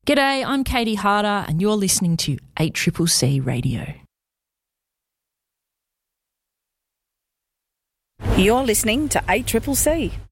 G'day, I'm Katie Harder and you're listening to 8CCC Radio. You're listening to 8CCC.